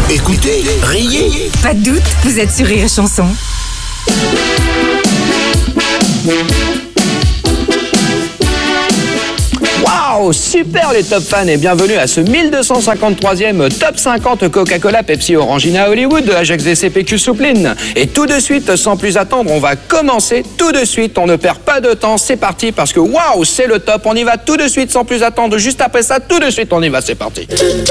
Écoutez, riez. Pas de doute, vous êtes sur Rire et Chanson. Waouh, super les top fans et bienvenue à ce 1253e top 50 Coca-Cola Pepsi Orangina Hollywood de Ajax VCPQ Soupline. Et tout de suite, sans plus attendre, on va commencer tout de suite. On ne perd pas de temps, c'est parti parce que waouh, c'est le top. On y va tout de suite sans plus attendre. Juste après ça, tout de suite, on y va, c'est parti.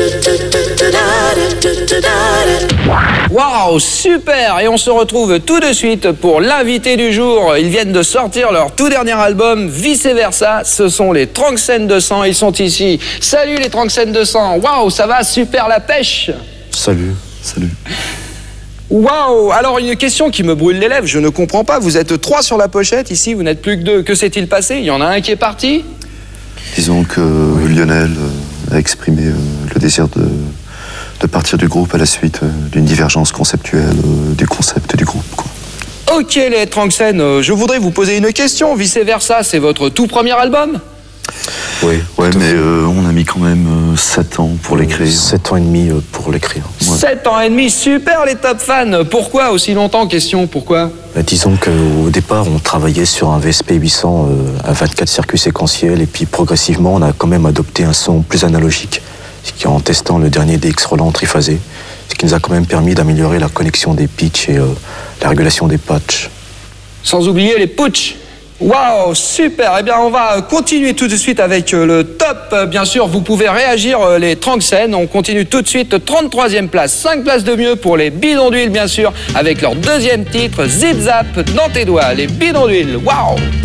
Waouh, super. Et on se retrouve tout de suite pour l'invité du jour. Ils viennent de sortir leur tout dernier album, Vice Versa. Ce sont les Tranxène 200, ils sont ici. Salut les Tranxène 200. Waouh, ça va, super la pêche. Salut, salut. Waouh, alors une question qui me brûle les lèvres, je ne comprends pas. Vous êtes 3 sur la pochette, ici vous n'êtes plus que 2. Que s'est-il passé? Il y en a un qui est parti? Disons que Lionel a exprimé le désir de partir du groupe à la suite d'une divergence conceptuelle du concept du groupe, quoi. Ok les Tranxène, je voudrais vous poser une question. Vice Versa, c'est votre tout premier album? Oui, ouais, mais on a mis quand même 7 ans pour l'écrire. 7 ans et demi pour l'écrire. Ouais. 7 ans et demi, super les top fans. Pourquoi aussi longtemps? Question, pourquoi? Disons qu'au départ, on travaillait sur un VSP 800 à 24 circuits séquentiels, et puis progressivement, on a quand même adopté un son plus analogique, en testant le dernier DX Roland triphasé, ce qui nous a quand même permis d'améliorer la connexion des pitchs et la régulation des patchs. Sans oublier les putsch. Waouh, super. Eh bien, on va continuer tout de suite avec le top. Bien sûr, vous pouvez réagir les Tranxène. On continue tout de suite, 33e place. 5 places de mieux pour les Bidons d'Huile, bien sûr, avec leur deuxième titre, Zip Zap, dans tes doigts. Les Bidons d'Huile, waouh.